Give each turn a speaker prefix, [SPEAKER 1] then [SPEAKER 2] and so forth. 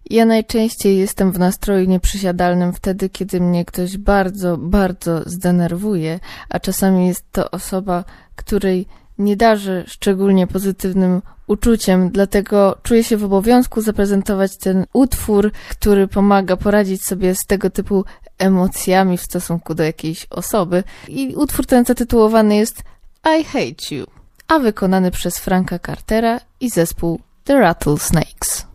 [SPEAKER 1] Ja najczęściej jestem w nastroju nieprzysiadalnym wtedy, kiedy mnie ktoś bardzo, bardzo zdenerwuje, a czasami jest to osoba, której nie darzę szczególnie pozytywnym uczuciem, dlatego czuję się w obowiązku zaprezentować ten utwór, który pomaga poradzić sobie z tego typu emocjami w stosunku do jakiejś osoby. I utwór ten zatytułowany jest I Hate You, a wykonany przez Franka Cartera i zespół The Rattlesnakes.